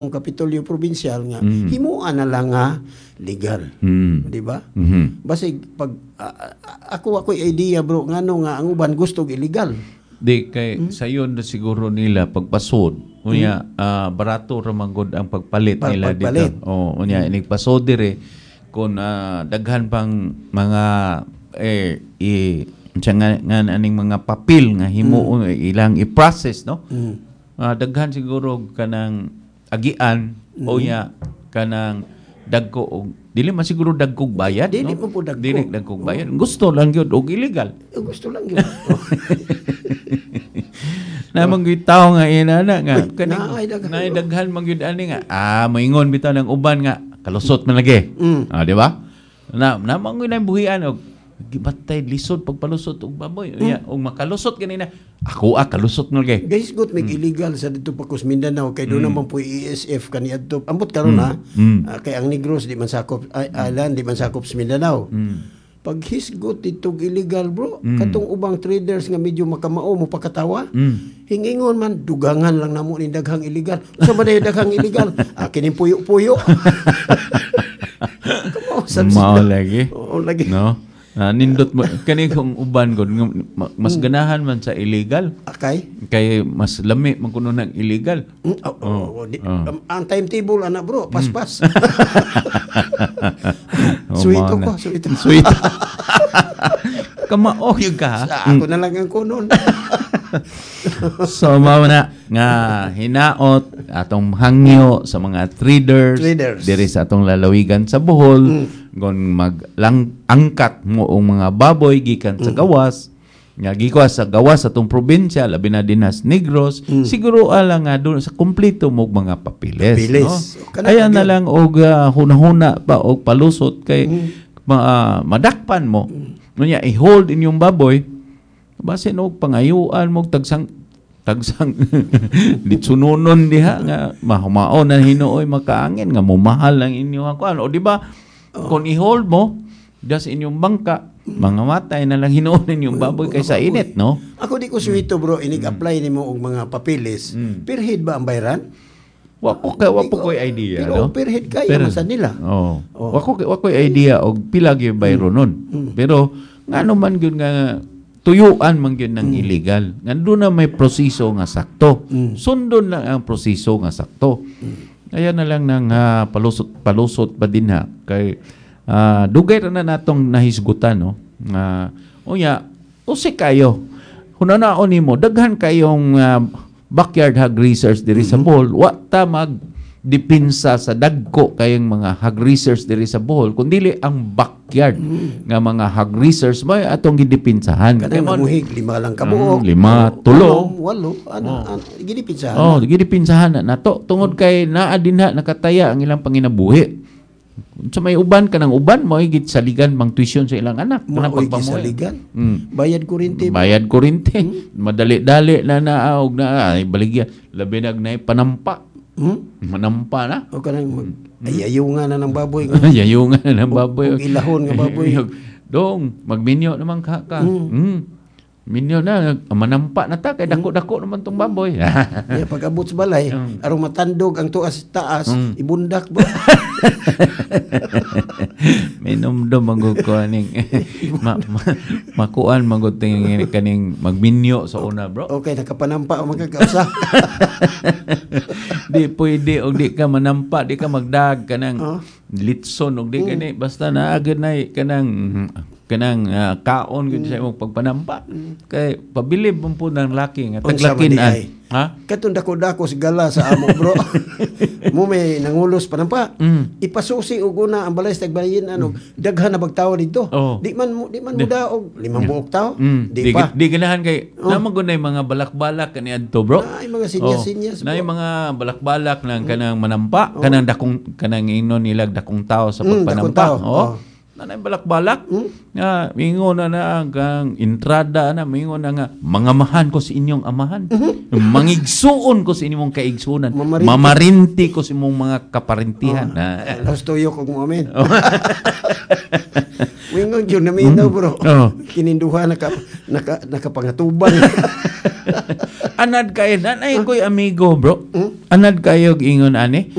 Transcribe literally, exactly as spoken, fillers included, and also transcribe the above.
Kapitolyo Provincial nga Mm. himuan na lang nga legal, Mm. di ba? Mhm. Basig pag a- a- ako ako'y idea bro ngano nga ang uban gusto illegal. Di kay sayon na siguro nila pagpasod. Unya ah, barato ra man gud ang pagpalit Par- nila pagpalit. dito. Oh, unya inig pasod dire kun ah, daghan pang mga eh i unsa nga, nga aning mga papel nga himo ilang i-process no. Mm. Ah, daghan siguro kanang agian o ya kanang dagko og dili man siguro dagkog bayad Dili no? man po dagko. Dili dagkog bayad. Gusto lang gyud og illegal. Eh, gusto lang yun. Na mangyud tawo nga inana nga Uy, kaning naay daghan. naay daghan mangyud ani nga ah moingon bitaw ng uban nga kalusot man lagi. Mm. Ah di ba? Na na mangyud na buhian og gibatay lisod pagpalusot og baboy. Unya og makalusot ganina. Ako ah kalusot man lagi. Guys, good make illegal sa dito pa kus Mindanao kay doon naman po E S F kani adto. Ambot karon ha. Mm. ah, kay ang Negros di man sakop ay, island di man sakop sa Mindanao. Mm. Pag hisgot itong illegal bro, katong ubang traders nga medyo makamao mo pakatawa. Mm. Hingingon man dugangan lang namo ni daghang illegal. Sa ba dayo daghang illegal? Ah, kining puyo-puyo. Come on, Mao lagi. Oo, lagi. No? Ah, nindot mo kani kung uban gud nga ma- mas ganahan man sa illegal Akay? kay mas lami man kuno ng illegal. Mm, oh, oh, oh, di- oh. um, ang timetable ana bro, paspas. Oh, Suito mao ko, na. suito. Sweet. Kamao yung ka. Sa ako na lang ang kunon. So mao na nga hinaot atong hangyo sa mga traders, Traders. diri sa atong lalawigan sa Bohol gon maglang angkat mo ang mga baboy gikan sa gawas nga gikwas sa gawas sa atong probinsya labi na dinas Negros siguro ala nga doon sa kumpleto mo mga papiles, Papiles. no? O, kana Kaya pa na gyud. lang og ah, hunahuna pa og palusot kay ma- ah, madakpan mo unya i-hold inyong baboy basin og pangayuan mo tagsang tagsang litsunonon diha nga mahumao na hinuoy makaangin nga mumahal ang inyong kuan o di ba kung i-hold mo das inyong bangka mga matay na lang hinuon inyong baboy kaysa init no. Ako di ko suito bro, inig-apply nimo og mga papeles. Per head ba ang bayaran? Wa ko kay wa po koy idea Pero no. per head kaya Pero- man sa nila. Oh. Oh. Wa ko wa koy idea og pila gyud bayro nun. Pero ngano man gyud nga tuyuan man gyud ng illegal. Nandun na may proseso nga sakto. Sundon lang ang proseso nga sakto. Kaya na lang nang ah, palusot palusot pa din ha kay ah, dugay ra na natong nahisgutan no. Nga unya usi kayo. Hunanaon nimo daghan kayong ah, backyard hog raisers diri sa Bohol. Wa ta mag dipinsa sa dagko kayong mga hog raisers diri sa Bohol kundi ang backyard nga mga hog raisers may atong gidipinsahan. Kaya Kanang mo- namuhig lima lang kabuok. Mm, lima, tulo. Walo, ana, ano, ginipinsahan. Oh, gidipinsahan na nato tungod kay naa dinha nakataya ang ilang panginabuhi. Sa may uban kanang uban mo gid saligan mang tuition sa ilang anak kanang Maoy pagpamuhi. gisaligan. Mm. Bayad kuryente. Bayad kuryente. Madali-dali na naog na ay baligya labi na nay panampa. Hmm? Manampa na. O kanang mag ayayungan na ng baboy nga. Yayungan na ng baboy. Og ilahon nga baboy. Dong, magminyo naman ka ka. Mm. Minyo na, manampa na ta, kay dako-dako naman tong baboy. Yeah, pag abot sa balay, arong matandog ang tuas taas, ibundak ba? Minumdum magud ko aning ma, ma, makuan magud ting kaning magminyo sa una, bro. Okay, nakapanampa ang magkakausa. Di pwede og di ka manampa, di ka magdag kanang Oh. litson og di kani basta naagad na kanang kanang ah, kaon gud sa imong pagpanampa. Kay pabilib mo po ng laki nga Unsa man taglakin di an. ay? Ha? Katong dako-dako sa gala sa amo, bro. Mo may nangulos pa nampa. Mm. Ipasusi og una ang balay sa tagbayin ano, daghan na bagtawo dito. Oh. Di man mo di man muda og limang buok tawo. Mm, Di, di, pa. di ganahan kay Oh. naman gud na yung mga balak-balak kani adto, bro. Ay, mga sinyas-sinyas, Na bro. yung mga balak-balak ng kanang manampa, kanang dakong kanang inon nilag dakong tao sa Mm, pagpanampa. dakong tao. Oh. Oh. Na balak-balak. Nga mingon na na kang entrada na mingon na nga mangamahan ko sa inyong amahan. Mangigsuon ko sa inyong kaigsunan. Mamarinti. Mamarinti ko sa imong mga kaparintihan. Ah. Los tuyo kog mo amen. Wingon yun na minaw, bro. Oh. Kininduha naka naka nakapangatubang. Anad kayo, nanay ko'y amigo, bro. Anad kayo ingon ani.